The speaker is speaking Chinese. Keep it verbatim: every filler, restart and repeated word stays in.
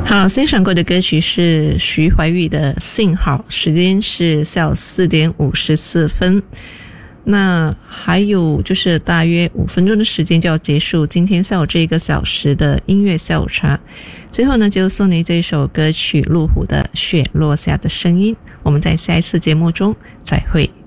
好，欣赏过的歌曲是徐怀钰的《幸好》，时间是下午四点五十四分。那还有就是大约五分钟的时间就要结束今天下午这一个小时的音乐下午茶。最后呢，就送你这首歌曲陆虎的《雪落下的声音》。我们在下一次节目中再会。